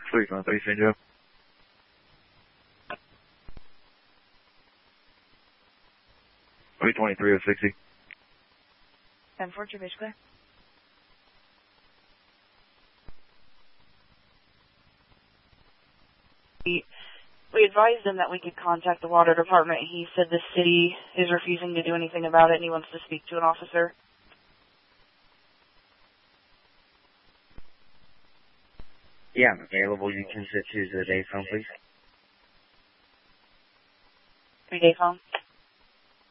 353 St. Joe. $323.060. 10-4, your base clear. We advised him that we could contact the water department. He said the city is refusing to do anything about it and he wants to speak to an officer. Yeah, I'm available. You can sit to the day phone, please. 3-day phone.